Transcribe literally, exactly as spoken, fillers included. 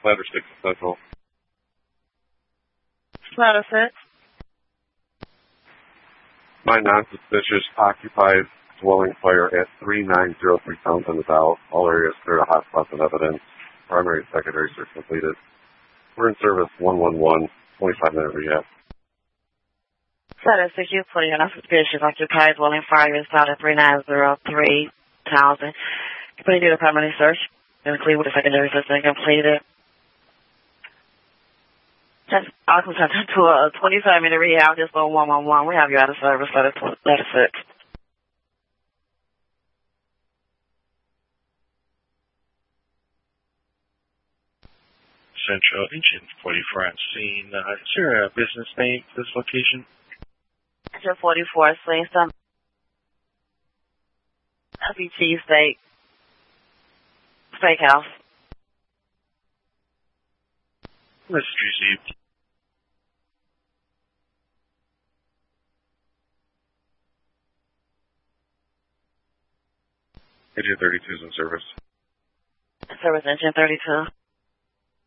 Ladder six Central. Ladder six. My non-suspicious occupied dwelling fire at three nine zero three pounds on the dial. All areas clear to hotspots and evidence. Primary and secondary search completed. We're in service one one one, twenty-five minute rehab. Ladder six, you put your non-suspicious occupied dwelling fire is out at three nine zero three thousand. Please do the primary search. Include with the secondary search and completed. That's awesome. To a twenty-five minute rehab, just on one one one. We have you out of service. Ladder six. Central Engine forty-four on scene. Uh, is there a business name for this location? Engine forty-four, seeing some happy cheesesteak steakhouse. Message received. Engine thirty-two is in service. Service Engine thirty-two.